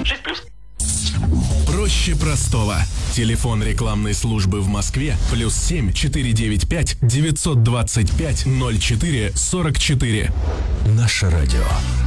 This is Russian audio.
6+. Проще простого. Телефон рекламной службы в Москве +7 495 925 04 44. Наше радио.